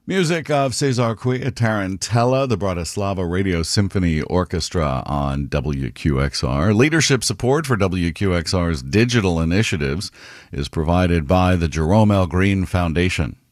Music of Cesar Tarantella, the Bratislava Radio Symphony Orchestra on WQXR. Leadership support for WQXR's digital initiatives is provided by the Jerome L. Green Foundation.